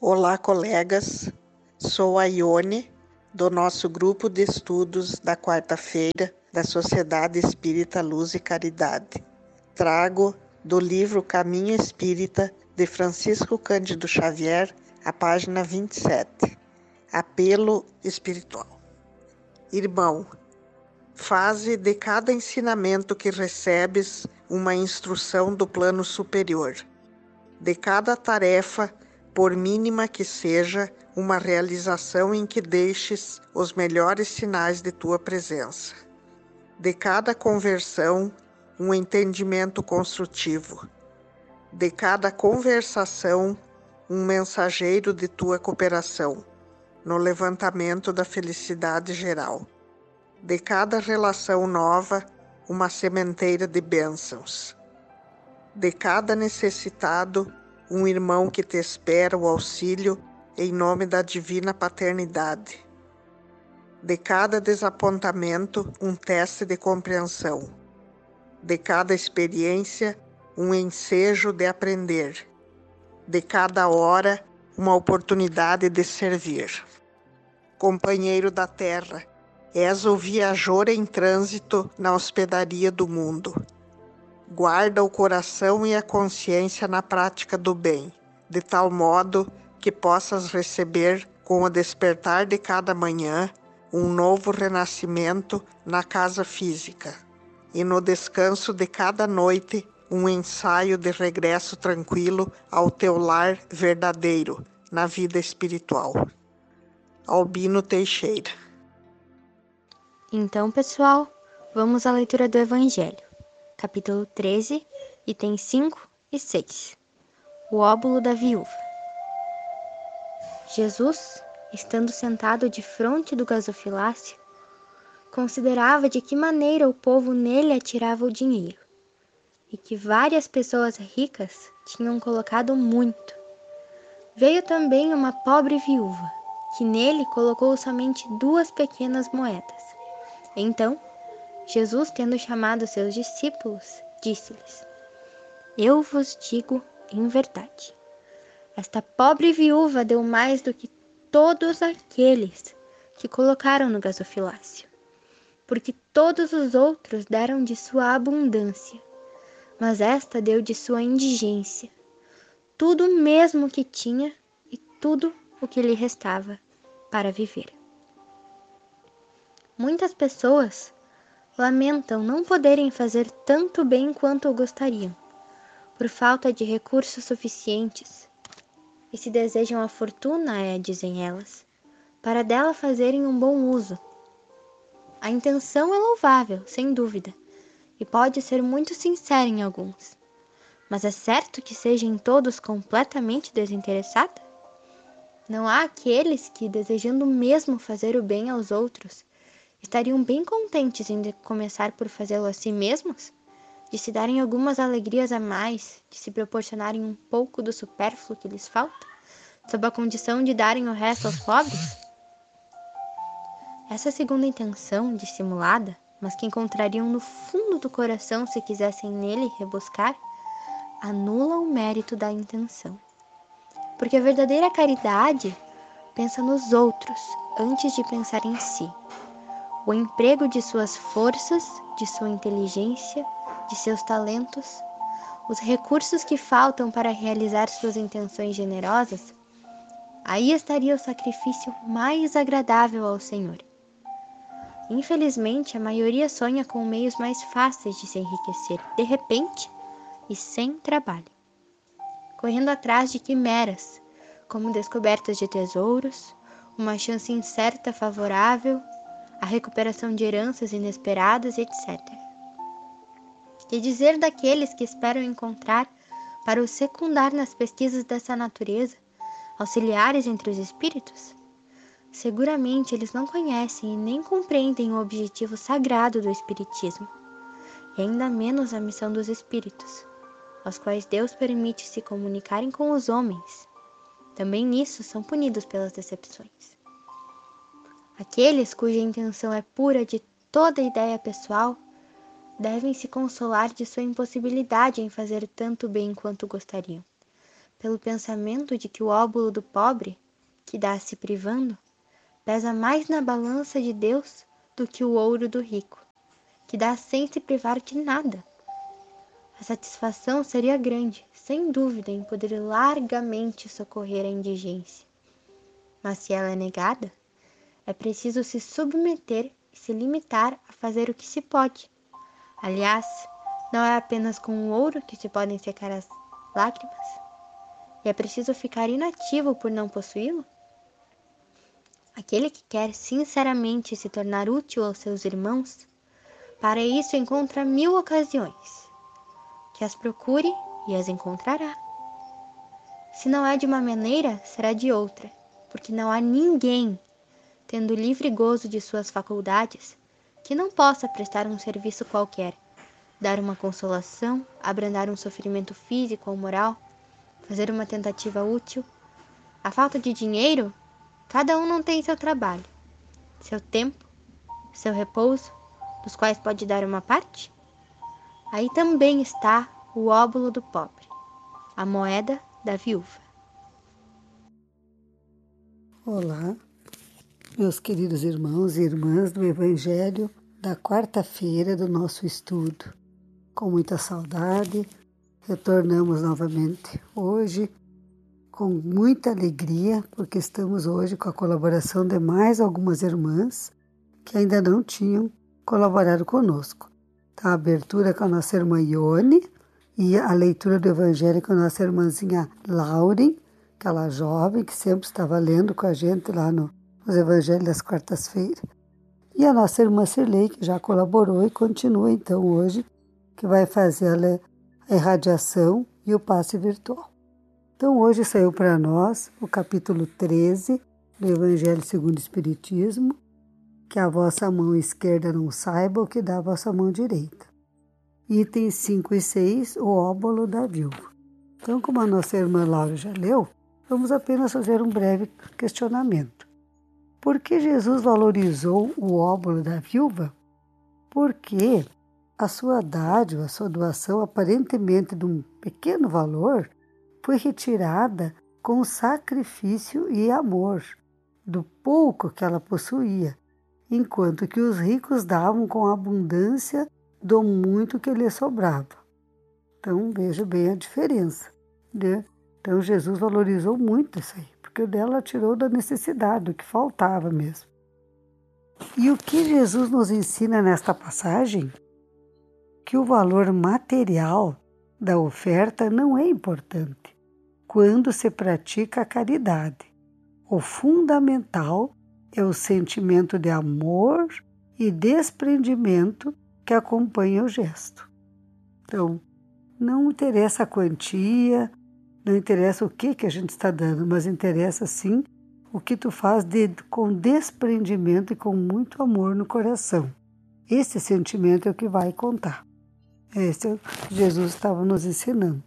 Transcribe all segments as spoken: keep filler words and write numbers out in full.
Olá, colegas. Sou a Ione, do nosso grupo de estudos da quarta-feira da Sociedade Espírita Luz e Caridade. Trago do livro Caminho Espírita, de Francisco Cândido Xavier, a página vinte e sete. Apelo espiritual. Irmão, faze de cada ensinamento que recebes uma instrução do plano superior. De cada tarefa, por mínima que seja, uma realização em que deixes os melhores sinais de tua presença. De cada conversão, um entendimento construtivo. De cada conversação, um mensageiro de tua cooperação, no levantamento da felicidade geral. De cada relação nova, uma sementeira de bênçãos. De cada necessitado, um irmão que te espera o auxílio em nome da divina paternidade. De cada desapontamento, um teste de compreensão. De cada experiência, um ensejo de aprender. De cada hora, uma oportunidade de servir. Companheiro da terra, és o viajor em trânsito na hospedaria do mundo. Guarda o coração e a consciência na prática do bem, de tal modo que possas receber, com o despertar de cada manhã, um novo renascimento na casa física, e no descanso de cada noite, um ensaio de regresso tranquilo ao teu lar verdadeiro, na vida espiritual. Albino Teixeira. Então, pessoal, vamos à leitura do Evangelho. Capítulo treze, itens cinco e seis. O óbolo da viúva. Jesus, estando sentado de frente do gasofilácio, considerava de que maneira o povo nele atirava o dinheiro, e que várias pessoas ricas tinham colocado muito. Veio também uma pobre viúva, que nele colocou somente duas pequenas moedas. Então, Jesus, tendo chamado seus discípulos, disse-lhes: Eu vos digo em verdade, esta pobre viúva deu mais do que todos aqueles que colocaram no gasofilácio, porque todos os outros deram de sua abundância, mas esta deu de sua indigência, tudo mesmo que tinha e tudo o que lhe restava para viver. Muitas pessoas lamentam não poderem fazer tanto bem quanto gostariam, por falta de recursos suficientes, e se desejam a fortuna, é, dizem elas, para dela fazerem um bom uso. A intenção é louvável, sem dúvida, e pode ser muito sincera em alguns, mas é certo que seja em todos completamente desinteressada? Não há aqueles que, desejando mesmo fazer o bem aos outros, estariam bem contentes em começar por fazê-lo a si mesmos, de se darem algumas alegrias a mais, de se proporcionarem um pouco do supérfluo que lhes falta, sob a condição de darem o resto aos pobres? Essa segunda intenção, dissimulada, mas que encontrariam no fundo do coração se quisessem nele rebuscar, anula o mérito da intenção. Porque a verdadeira caridade pensa nos outros antes de pensar em si. O emprego de suas forças, de sua inteligência, de seus talentos, os recursos que faltam para realizar suas intenções generosas, aí estaria o sacrifício mais agradável ao Senhor. Infelizmente, a maioria sonha com meios mais fáceis de se enriquecer, de repente e sem trabalho, correndo atrás de quimeras, como descobertas de tesouros, uma chance incerta favorável, a recuperação de heranças inesperadas, etcétera. Que dizer daqueles que esperam encontrar, para os secundar nas pesquisas dessa natureza, auxiliares entre os espíritos? Seguramente eles não conhecem e nem compreendem o objetivo sagrado do espiritismo, e ainda menos a missão dos espíritos, aos quais Deus permite se comunicarem com os homens. Também nisso são punidos pelas decepções. Aqueles cuja intenção é pura de toda ideia pessoal devem se consolar de sua impossibilidade em fazer tanto bem quanto gostariam, pelo pensamento de que o óbolo do pobre, que dá se privando, pesa mais na balança de Deus do que o ouro do rico, que dá sem se privar de nada. A satisfação seria grande, sem dúvida, em poder largamente socorrer a indigência. Mas se ela é negada, é preciso se submeter e se limitar a fazer o que se pode. Aliás, não é apenas com o ouro que se podem secar as lágrimas? E é preciso ficar inativo por não possuí-lo? Aquele que quer sinceramente se tornar útil aos seus irmãos, para isso encontra mil ocasiões. Que as procure e as encontrará. Se não é de uma maneira, será de outra, porque não há ninguém, tendo livre gozo de suas faculdades, que não possa prestar um serviço qualquer, dar uma consolação, abrandar um sofrimento físico ou moral, fazer uma tentativa útil. A falta de dinheiro, cada um não tem seu trabalho, seu tempo, seu repouso, dos quais pode dar uma parte? Aí também está o óbolo do pobre, a moeda da viúva. Olá, meus queridos irmãos e irmãs do Evangelho da quarta-feira do nosso estudo. Com muita saudade, retornamos novamente hoje com muita alegria, porque estamos hoje com a colaboração de mais algumas irmãs que ainda não tinham colaborado conosco. Então, a abertura com a nossa irmã Ione e a leitura do Evangelho com a nossa irmãzinha Lauren, aquela jovem que sempre estava lendo com a gente lá no, nos Evangelhos das quartas-feiras. E a nossa irmã Cirlei, que já colaborou e continua então hoje, que vai fazer a irradiação e o passe virtual. Então hoje saiu para nós o capítulo treze do Evangelho segundo o Espiritismo, que a vossa mão esquerda não saiba o que dá a vossa mão direita. Itens cinco e seis, o óbolo da viúva. Então, como a nossa irmã Laura já leu, vamos apenas fazer um breve questionamento. Por que Jesus valorizou o óbolo da viúva? Porque a sua dádiva, a sua doação, aparentemente de um pequeno valor, foi retirada com sacrifício e amor do pouco que ela possuía, enquanto que os ricos davam com abundância do muito que lhe sobrava. Então, veja bem a diferença, né? Então, Jesus valorizou muito isso aí, porque o dela tirou da necessidade, do que faltava mesmo. E o que Jesus nos ensina nesta passagem? Que o valor material da oferta não é importante quando se pratica a caridade. O fundamental é o sentimento de amor e desprendimento que acompanha o gesto. Então, não interessa a quantia, não interessa o que, que a gente está dando, mas interessa sim o que tu faz de, com desprendimento e com muito amor no coração. Esse sentimento é o que vai contar. Esse é o que Jesus estava nos ensinando.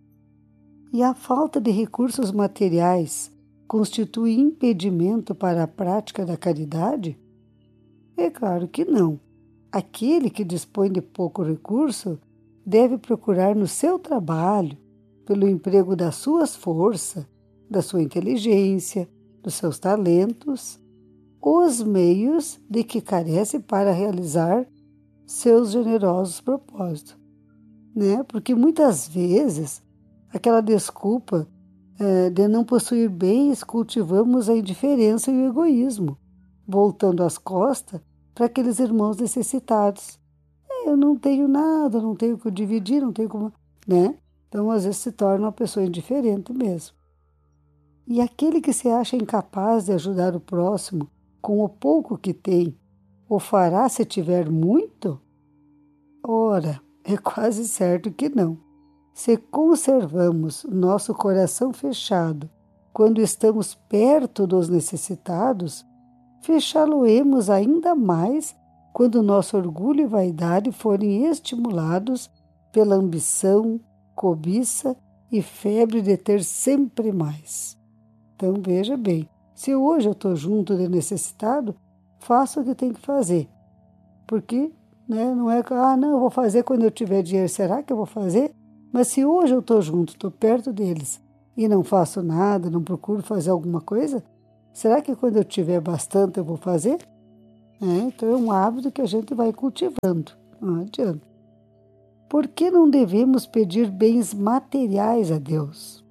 E a falta de recursos materiais constitui impedimento para a prática da caridade? É claro que não. Aquele que dispõe de pouco recurso deve procurar no seu trabalho, pelo emprego das suas forças, da sua inteligência, dos seus talentos, os meios de que carece para realizar seus generosos propósitos, né? Porque muitas vezes aquela desculpa é, de não possuir bens, cultivamos a indiferença e o egoísmo, voltando as costas para aqueles irmãos necessitados. É, eu não tenho nada, não tenho o que dividir, não tenho como, né? Então, às vezes se torna uma pessoa indiferente mesmo. E aquele que se acha incapaz de ajudar o próximo com o pouco que tem, o fará se tiver muito? Ora, é quase certo que não. Se conservamos nosso coração fechado quando estamos perto dos necessitados, fechá-lo-emos ainda mais quando nosso orgulho e vaidade forem estimulados pela ambição, cobiça e febre de ter sempre mais. Então veja bem, se hoje eu estou junto de necessitado, faço o que tem que fazer. Porque né, não é que, ah, não, eu vou fazer quando eu tiver dinheiro. Será que eu vou fazer? Mas se hoje eu estou junto, estou perto deles, e não faço nada, não procuro fazer alguma coisa, será que quando eu tiver bastante eu vou fazer? É, então é um hábito que a gente vai cultivando, não adianta. Por que não devemos pedir bens materiais a Deus?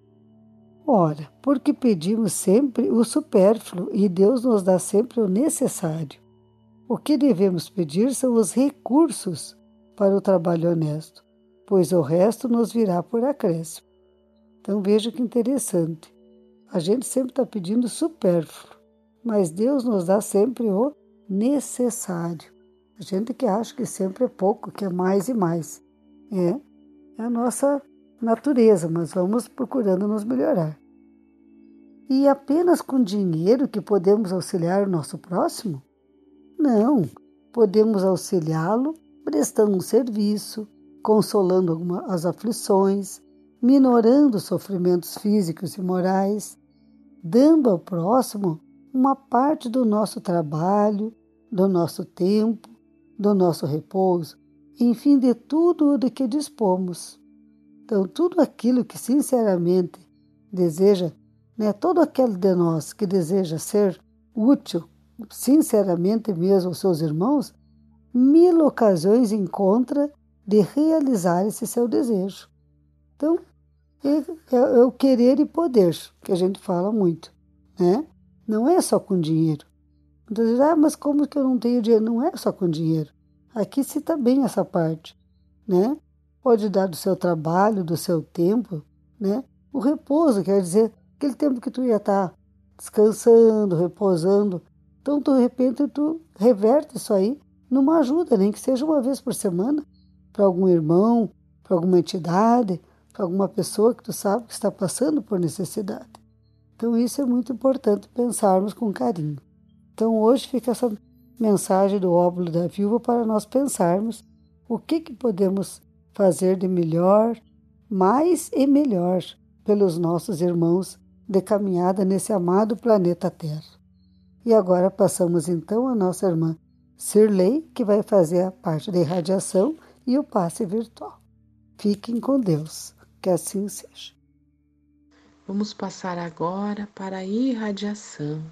Ora, porque pedimos sempre o supérfluo e Deus nos dá sempre o necessário. O que devemos pedir são os recursos para o trabalho honesto, pois o resto nos virá por acréscimo. Então veja que interessante. A gente sempre está pedindo supérfluo, mas Deus nos dá sempre o necessário. A gente que acha que sempre é pouco, que é mais e mais. É, é a nossa natureza, mas vamos procurando nos melhorar. E apenas com dinheiro que podemos auxiliar o nosso próximo? Não, podemos auxiliá-lo prestando um serviço, consolando alguma, as aflições, minorando os sofrimentos físicos e morais, dando ao próximo uma parte do nosso trabalho, do nosso tempo, do nosso repouso, enfim, de tudo de que dispomos. Então, tudo aquilo que sinceramente deseja, né, todo aquele de nós que deseja ser útil, sinceramente mesmo aos seus irmãos, mil ocasiões encontra de realizar esse seu desejo. Então, é, é o querer e poder, que a gente fala muito, né? Não é só com dinheiro. Então, ah, mas como que eu não tenho dinheiro? Não é só com dinheiro. Aqui cita bem essa parte, né? Pode dar do seu trabalho, do seu tempo, né? O repouso, quer dizer, aquele tempo que tu ia estar descansando, repousando. Então, de repente, tu reverte isso aí numa ajuda, nem que seja uma vez por semana, para algum irmão, para alguma entidade, para alguma pessoa que tu sabe que está passando por necessidade. Então, isso é muito importante pensarmos com carinho. Então, hoje fica essa mensagem do óbolo da viúva para nós pensarmos o que, que podemos fazer de melhor, mais e melhor pelos nossos irmãos de caminhada nesse amado planeta Terra. E agora passamos então a nossa irmã Cirlei, que vai fazer a parte da irradiação e o passe virtual. Fiquem com Deus, que assim seja. Vamos passar agora para a irradiação.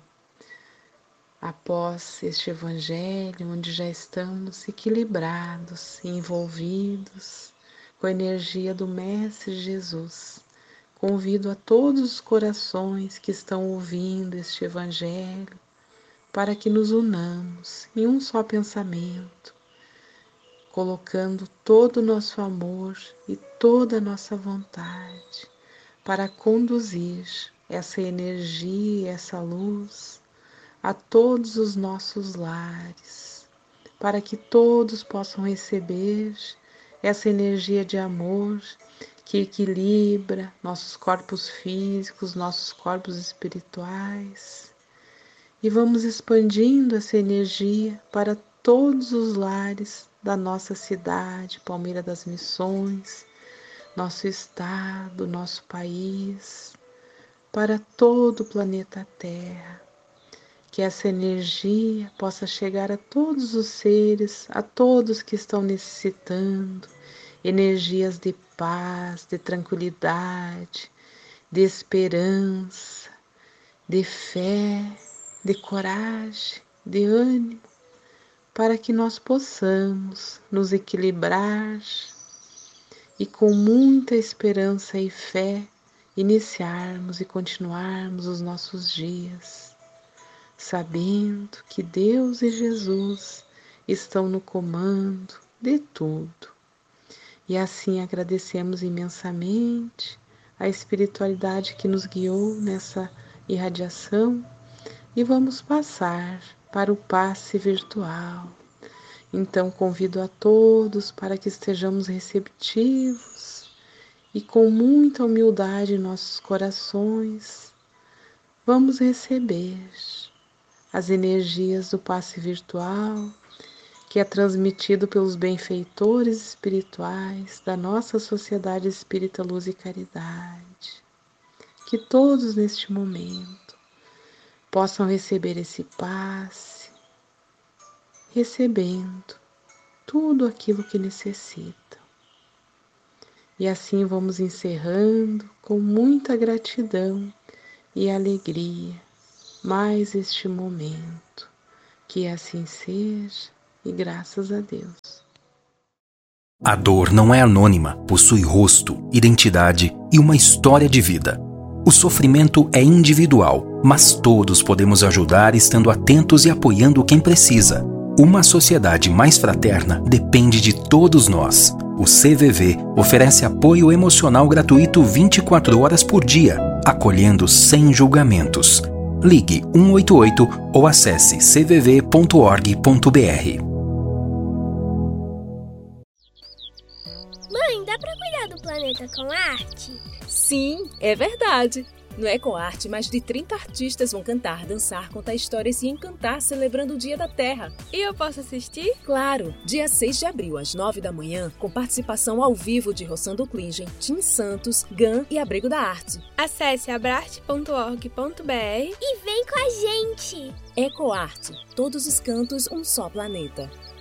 Após este evangelho, onde já estamos equilibrados e envolvidos com a energia do Mestre Jesus, convido a todos os corações que estão ouvindo este evangelho para que nos unamos em um só pensamento, colocando todo o nosso amor e toda a nossa vontade para conduzir essa energia, essa luz a todos os nossos lares, para que todos possam receber essa energia de amor que equilibra nossos corpos físicos, nossos corpos espirituais. E vamos expandindo essa energia para todos os lares da nossa cidade, Palmeira das Missões, nosso estado, nosso país, para todo o planeta Terra. Que essa energia possa chegar a todos os seres, a todos que estão necessitando, energias de paz, de tranquilidade, de esperança, de fé, de coragem, de ânimo, para que nós possamos nos equilibrar e com muita esperança e fé iniciarmos e continuarmos os nossos dias, sabendo que Deus e Jesus estão no comando de tudo. E assim agradecemos imensamente a espiritualidade que nos guiou nessa irradiação e vamos passar para o passe virtual. Então convido a todos para que estejamos receptivos e com muita humildade em nossos corações vamos receber as energias do passe virtual, que é transmitido pelos benfeitores espirituais da nossa Sociedade Espírita Luz e Caridade. Que todos neste momento possam receber esse passe, recebendo tudo aquilo que necessitam. E assim vamos encerrando com muita gratidão e alegria mais este momento. Que assim seja e graças a Deus. A dor não é anônima, possui rosto, identidade e uma história de vida. O sofrimento é individual, mas todos podemos ajudar estando atentos e apoiando quem precisa. Uma sociedade mais fraterna depende de todos nós. O C V V oferece apoio emocional gratuito vinte e quatro horas por dia, acolhendo sem julgamentos. Ligue um oito oito ou acesse c v v ponto org ponto b r. Mãe, dá pra cuidar do planeta com arte? Sim, é verdade. No EcoArte, mais de trinta artistas vão cantar, dançar, contar histórias e encantar celebrando o Dia da Terra. E eu posso assistir? Claro! Dia seis de abril, às nove da manhã, com participação ao vivo de Rossando Klingen, Tim Santos, Gan e Abrigo da Arte. Acesse abrarte ponto org ponto b r e vem com a gente! EcoArte, todos os cantos, um só planeta.